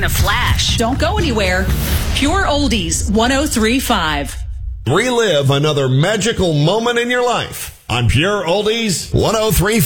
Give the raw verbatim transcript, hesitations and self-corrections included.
in a flash. Don't go anywhere. Pure Oldies one oh three point five. Relive another magical moment in your life on Pure Oldies one oh three point five.